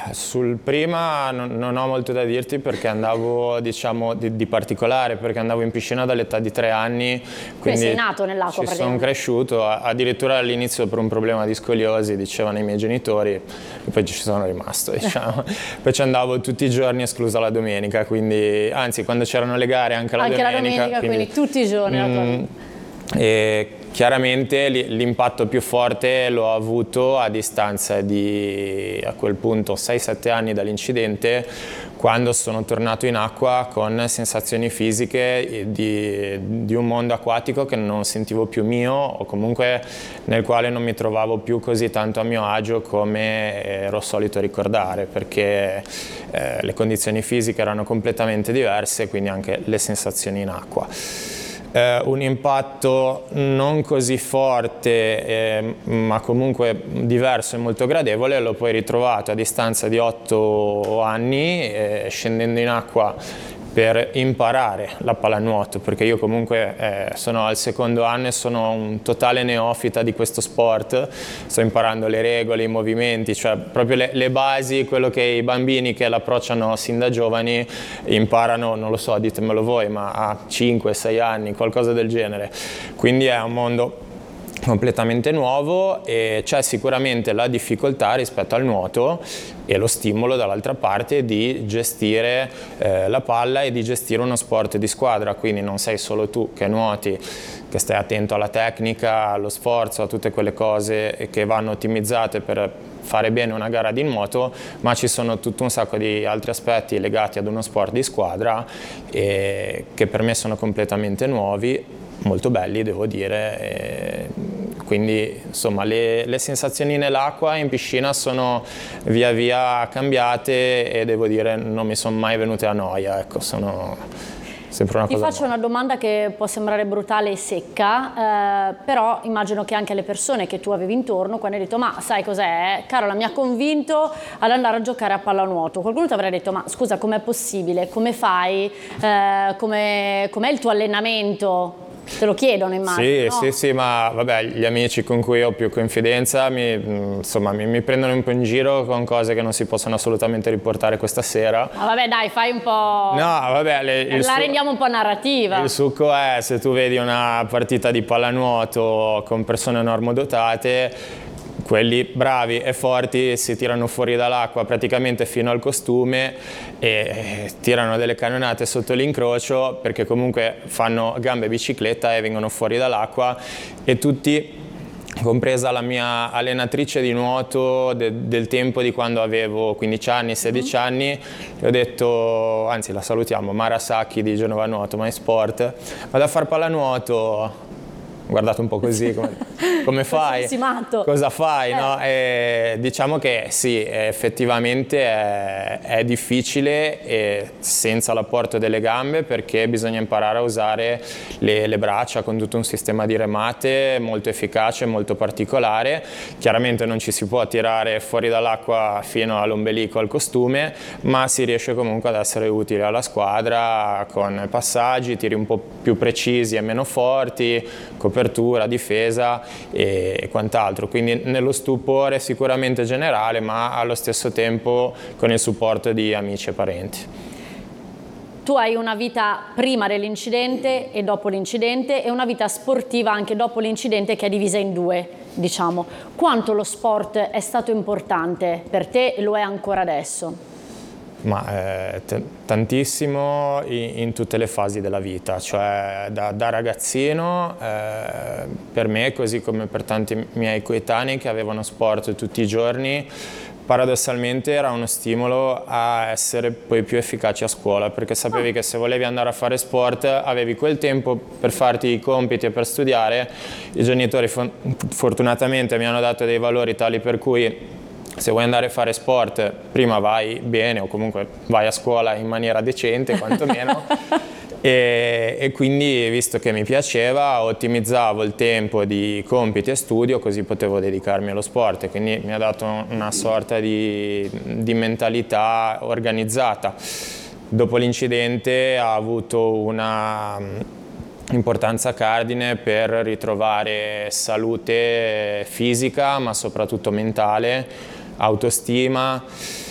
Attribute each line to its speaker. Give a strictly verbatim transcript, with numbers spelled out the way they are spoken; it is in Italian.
Speaker 1: sul prima non, non ho molto da dirti perché andavo, diciamo, di, di particolare, perché andavo in piscina dall'età di tre anni. Quindi,
Speaker 2: quindi sei nato nell'acqua
Speaker 1: ci sono cresciuto, addirittura all'inizio per un problema di scoliosi, dicevano i miei genitori, e poi ci sono rimasto, diciamo. Poi ci andavo tutti i giorni, esclusa la domenica, quindi, anzi, quando c'erano le gare anche la
Speaker 2: anche
Speaker 1: domenica.
Speaker 2: la domenica, quindi, quindi tutti i giorni.
Speaker 1: Mm, e chiaramente l'impatto più forte l'ho avuto a distanza di, a quel punto, sei sette anni dall'incidente, quando sono tornato in acqua con sensazioni fisiche di, di un mondo acquatico che non sentivo più mio, o comunque nel quale non mi trovavo più così tanto a mio agio come ero solito ricordare, perché eh, le condizioni fisiche erano completamente diverse, quindi anche le sensazioni in acqua. Eh, un impatto non così forte, eh, ma comunque diverso e molto gradevole, l'ho poi ritrovato a distanza di otto anni, eh, scendendo in acqua per imparare la pallanuoto, perché io comunque eh, sono al secondo anno e sono un totale neofita di questo sport, sto imparando le regole, i movimenti, cioè proprio le, le basi, quello che i bambini che l'approcciano sin da giovani imparano, non lo so, ditemelo voi, ma a cinque sei anni, qualcosa del genere. Quindi è un mondo completamente nuovo e c'è sicuramente la difficoltà rispetto al nuoto e lo stimolo dall'altra parte di gestire eh, la palla e di gestire uno sport di squadra, quindi non sei solo tu che nuoti, che stai attento alla tecnica, allo sforzo, a tutte quelle cose che vanno ottimizzate per fare bene una gara di nuoto, ma ci sono tutto un sacco di altri aspetti legati ad uno sport di squadra e che per me sono completamente nuovi, molto belli devo dire, e quindi insomma le, le sensazioni nell'acqua in piscina sono via via cambiate e devo dire non mi sono mai venute a noia, ecco, sono sempre una
Speaker 2: Ti
Speaker 1: cosa
Speaker 2: faccio
Speaker 1: nuova.
Speaker 2: una domanda che può sembrare brutale e secca, eh, però immagino che anche alle persone che tu avevi intorno, quando hai detto ma sai cos'è, Carola mi ha convinto ad andare a giocare a pallanuoto, qualcuno ti avrà detto ma scusa com'è possibile, come fai, eh, com'è com'è il tuo allenamento? Te lo chiedono immagino,
Speaker 1: Sì,
Speaker 2: no?
Speaker 1: sì, sì, ma vabbè, gli amici con cui ho più confidenza mi, insomma, mi, mi prendono un po' in giro con cose che non si possono assolutamente riportare questa sera.
Speaker 2: Ma vabbè dai, fai un po'...
Speaker 1: No, vabbè, le, il
Speaker 2: la
Speaker 1: su-
Speaker 2: rendiamo un po' narrativa.
Speaker 1: Il succo è, se tu vedi una partita di pallanuoto con persone normodotate, quelli bravi e forti si tirano fuori dall'acqua praticamente fino al costume e tirano delle cannonate sotto l'incrocio perché comunque fanno gambe e bicicletta e vengono fuori dall'acqua e tutti, compresa la mia allenatrice di nuoto de, del tempo di quando avevo quindici anni, sedici mm-hmm. anni, le ho detto, anzi la salutiamo, Mara Sacchi di Genova Nuoto, My Sport, vado a far pallanuoto. Guardate un po' così, come, come fai? Cosa fai? Eh. No? E diciamo che sì, effettivamente è, è difficile e senza l'apporto delle gambe perché bisogna imparare a usare le, le braccia con tutto un sistema di remate molto efficace, molto particolare. Chiaramente non ci si può tirare fuori dall'acqua fino all'ombelico, al costume, ma si riesce comunque ad essere utile alla squadra con passaggi, tiri un po' più precisi e meno forti, copertura, difesa e, e quant'altro, quindi nello stupore sicuramente generale ma allo stesso tempo con il supporto di amici e parenti.
Speaker 2: Tu hai una vita prima dell'incidente e dopo l'incidente e una vita sportiva anche dopo l'incidente che è divisa in due, diciamo. Quanto lo sport è stato importante per te e lo è ancora adesso?
Speaker 1: Ma eh, tantissimo in, in tutte le fasi della vita, cioè da, da ragazzino eh, per me, così come per tanti miei coetanei che avevano sport tutti i giorni, paradossalmente era uno stimolo a essere poi più efficaci a scuola, perché sapevi che se volevi andare a fare sport avevi quel tempo per farti i compiti e per studiare. I genitori fortunatamente mi hanno dato dei valori tali per cui se vuoi andare a fare sport prima vai bene o comunque vai a scuola in maniera decente quantomeno e, e quindi visto che mi piaceva ottimizzavo il tempo di compiti e studio così potevo dedicarmi allo sport e quindi mi ha dato una sorta di, di mentalità organizzata. Dopo l'incidente ha avuto una importanza cardine per ritrovare salute fisica ma soprattutto mentale, autostima